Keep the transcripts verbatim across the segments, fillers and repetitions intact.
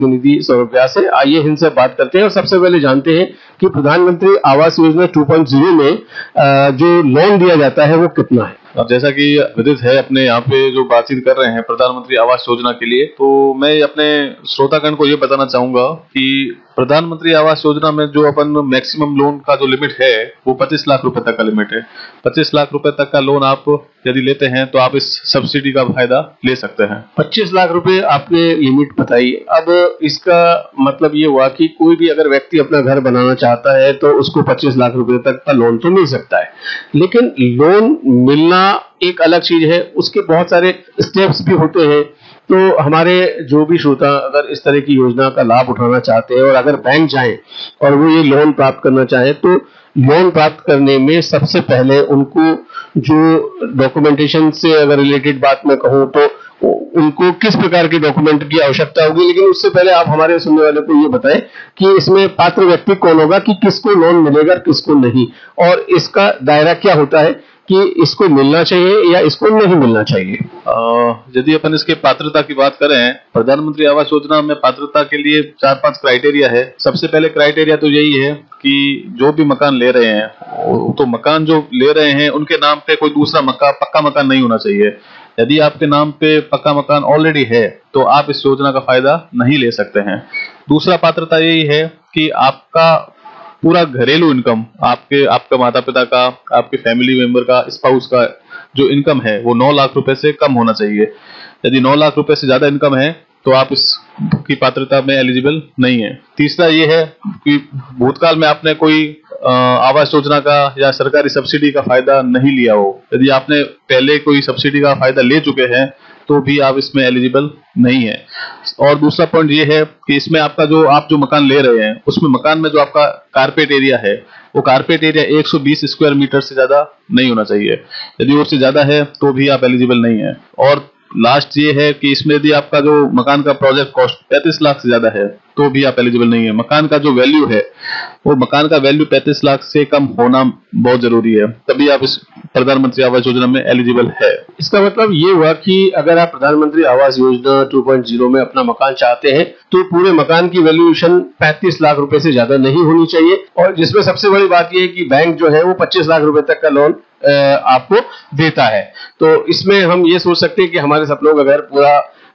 निधि सौरभ्या से। आइए इनसे बात करते हैं और सबसे पहले जानते हैं कि प्रधानमंत्री Awas Yojana two point zero में जो लोन दिया जाता है वो कितना है। अब जैसा कि विदित है, अपने यहाँ पे जो बातचीत कर रहे हैं प्रधानमंत्री आवास योजना के लिए, तो मैं अपने श्रोतागण को ये बताना चाहूंगा कि प्रधानमंत्री आवास योजना में जो अपन मैक्सिमम लोन का जो लिमिट है वो पच्चीस लाख रुपए तक का लिमिट है। पच्चीस लाख रुपए तक का लोन आप यदि लेते हैं तो आप इस सब्सिडी का फायदा ले सकते हैं। पच्चीस लाख रुपए आपने लिमिट बताई। अब इसका मतलब ये हुआ कि कोई भी अगर व्यक्ति अपना घर बनाना चाहता है तो उसको पच्चीस लाख रुपए तक का लोन तो मिल सकता है, लेकिन लोन मिलना एक अलग चीज है, उसके बहुत सारे स्टेप्स भी होते हैं। तो हमारे जो भी श्रोता अगर इस तरह की योजना का लाभ उठाना चाहते हैं और अगर बैंक जाएं और वो ये लोन प्राप्त करना चाहे तो लोन प्राप्त करने में सबसे पहले उनको जो डॉक्यूमेंटेशन से अगर रिलेटेड बात मैं कहूँ तो उनको किस प्रकार के डॉक्यूमेंट की आवश्यकता होगी। लेकिन उससे पहले आप हमारे सुनने वाले को ये बताएं कि इसमें पात्र व्यक्ति कौन होगा, कि किसको लोन मिलेगा किसको नहीं, और इसका दायरा क्या होता है कि इसको मिलना चाहिए या इसको नहीं मिलना चाहिए। यदि अपन इसके पात्रता की बात करें, प्रधानमंत्री आवास योजना में पात्रता के लिए चार पांच क्राइटेरिया है। सबसे पहले क्राइटेरिया तो यही है कि जो भी मकान ले रहे हैं तो मकान जो ले रहे हैं उनके नाम पे कोई दूसरा मकान पक्का मकान नहीं होना चाहिए। यदि आपके नाम पे पक्का मकान ऑलरेडी है तो आप इस योजना का फायदा नहीं ले सकते हैं। दूसरा पात्रता यही है कि आपका पूरा घरेलू इनकम, आपके आपका माता पिता का, आपके फैमिली मेंबर का, स्पाउस का जो इनकम है वो नौ लाख रुपए से कम होना चाहिए। यदि नौ लाख रुपए से ज्यादा इनकम है तो आप इस की पात्रता में एलिजिबल नहीं है। तीसरा ये है कि भूतकाल में आपने कोई आवास योजना का या सरकारी सब्सिडी का फायदा नहीं लिया हो। यदि आपने पहले कोई सब्सिडी का फायदा ले चुके हैं तो भी आप इसमें एलिजिबल नहीं है। और दूसरा पॉइंट ये है कि इसमें आपका जो आप जो मकान ले रहे हैं उसमें मकान में जो आपका कारपेट एरिया है वो कारपेट एरिया एक सौ बीस स्क्वायर मीटर से ज्यादा नहीं होना चाहिए। यदि उससे ज्यादा है तो भी आप एलिजिबल नहीं है। और लास्ट ये है कि इसमें यदि आपका जो मकान का प्रोजेक्ट कॉस्ट पैंतीस लाख से ज्यादा है तो भी आप एलिजिबल नहीं है। मकान का जो वैल्यू है वो मकान का वैल्यू पैंतीस लाख से कम होना बहुत जरूरी है, तभी आप इस प्रधानमंत्री आवास योजना में एलिजिबल है। इसका मतलब ये हुआ कि अगर आप प्रधानमंत्री Awas Yojana two point zero में अपना मकान चाहते हैं तो पूरे मकान की वैल्यूएशन पैंतीस लाख रुपए से ज्यादा नहीं होनी चाहिए, और जिसमें सबसे बड़ी बात यह है कि बैंक जो है वो पच्चीस लाख रुपए तक का लोन आपको देता है। तो इसमें हम ये सोच सकते हैं कि हमारे सब लोग अगर पूरा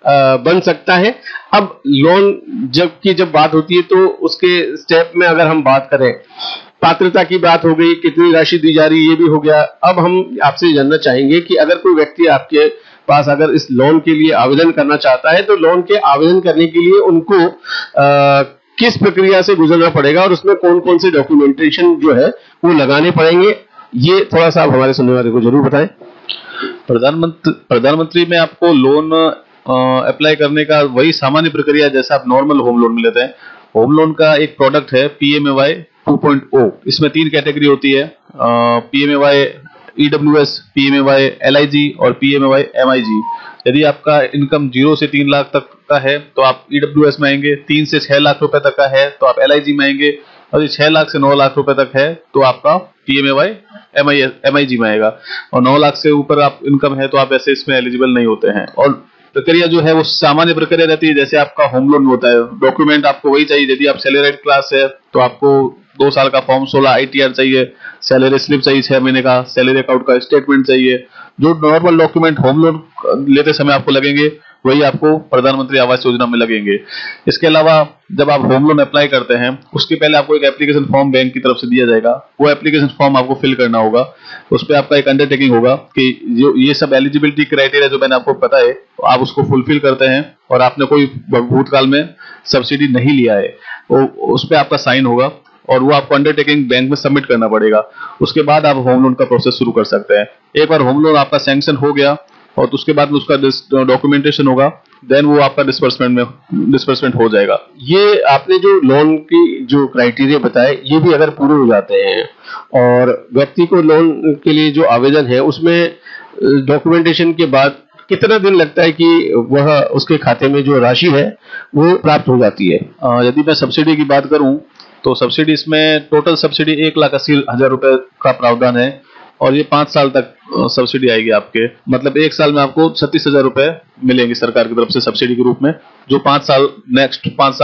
बन सकता है। अब लोन जब की जब बात होती है तो उसके स्टेप में अगर हम बात करें, पात्रता की बात हो गई, कितनी राशि दी जा रही है ये भी हो गया। अब हम आपसे जानना चाहेंगे कि अगर कोई व्यक्ति आपके पास अगर इस लोन के लिए आवेदन करना चाहता है तो लोन के आवेदन करने के लिए उनको आ, किस प्रक्रिया से गुजरना पड़ेगा और उसमें कौन कौन से डॉक्यूमेंटेशन जो है वो लगाने पड़ेंगे, ये थोड़ा सा आप हमारे सुनने वाले को जरूर बताएं। प्रधानमंत्री प्रधानमंत्री में आपको लोन अप्लाई करने का वही सामान्य प्रक्रिया जैसा आप नॉर्मल होम लोन में लेते हैं। होम लोन का एक प्रोडक्ट है पीएमएवाई टू पॉइंट ओ। इसमें तीन कैटेगरी होती है, पीएमएवाई ईडब्ल्यूएस, पीएमएवाई एलआईजी और पीएमएवाई एमआईजी। यदि आपका इनकम जीरो से तीन लाख तक का है तो आप ईडब्ल्यूएस में आएंगे, तीन से छह लाख रुपए तक का है तो आप एलआईजी में आएंगे, और ये छह लाख से नौ लाख रुपए तक है तो आपका पीएमएवाई एमआई एमआईजी में आएगा, और नौ लाख से ऊपर आप इनकम है तो आप ऐसे इसमें एलिजिबल नहीं होते हैं। और प्रक्रिया जो है वो सामान्य प्रक्रिया रहती है जैसे आपका होम लोन होता है। डॉक्यूमेंट आपको वही चाहिए। यदि आप सैलरीड क्लास है तो आपको दो साल का फॉर्म सोलह आईटीआर चाहिए, सैलरी स्लिप चाहिए छह महीने का, सैलरी अकाउंट का स्टेटमेंट चाहिए। जो नॉर्मल डॉक्यूमेंट होम लोन लेते समय आपको लगेंगे वही आपको प्रधानमंत्री आवास योजना में लगेंगे। इसके अलावा जब आप होम लोन अप्लाई करते हैं उसके पहले आपको एक एप्लीकेशन फॉर्म बैंक की तरफ से दिया जाएगा। वो एप्लीकेशन फॉर्म आपको फिल करना होगा। उस पर आपका एक अंडरटेकिंग होगा कि जो ये सब एलिजिबिलिटी क्राइटेरिया जो मैंने आपको बताया आप उसको फुलफिल करते हैं और आपने कोई भूतकाल में सब्सिडी नहीं लिया है, वो उस पर आपका साइन होगा और वो आपको अंडरटेकिंग बैंक में सबमिट करना पड़ेगा। उसके बाद आप होम लोन का प्रोसेस शुरू कर सकते हैं। एक बार होम लोन आपका सैंक्शन हो गया और उसके बाद में उसका डॉक्यूमेंटेशन होगा, देन वो आपका डिस्बर्समेंट में डिस्बर्समेंट हो जाएगा। ये आपने जो लोन की जो क्राइटेरिया बताए ये भी अगर पूरे हो जाते हैं और व्यक्ति को लोन के लिए जो आवेदन है उसमें डॉक्यूमेंटेशन के बाद कितना दिन लगता है कि वह उसके खाते में जो राशि है वो प्राप्त हो जाती है? यदि मैं सब्सिडी की बात करूं तो सब्सिडी इसमें टोटल सब्सिडी एक लाख अस्सी हजार रुपए का प्रावधान है। और ये पांच साल तक सब्सिडी आएगी आपके, मतलब एक साल में आपको छत्तीस हजार रुपए मिलेंगे सरकार की तरफ से सब्सिडी के रूप में, जो पांच साल नेक्स्ट पांच साल